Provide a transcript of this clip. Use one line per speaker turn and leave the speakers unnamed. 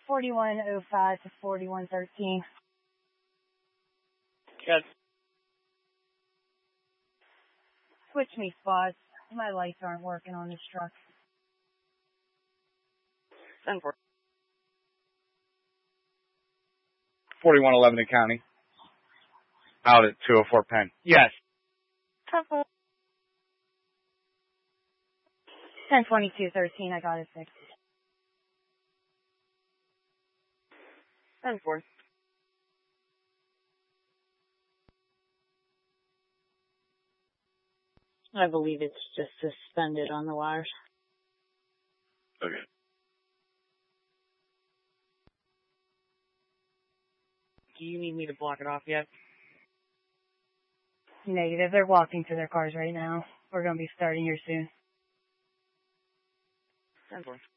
4105 to 4113.
Yes.
Switch me spots. My lights aren't working on this truck.
10-4.
4111 in county. Out at 204 Penn. Yes.
102213, I got it fixed.
10-4.
I believe it's just suspended on the wires.
Okay.
Do you need me to block it off yet?
Negative. They're walking to their cars right now. We're going to be starting here soon.
10-4.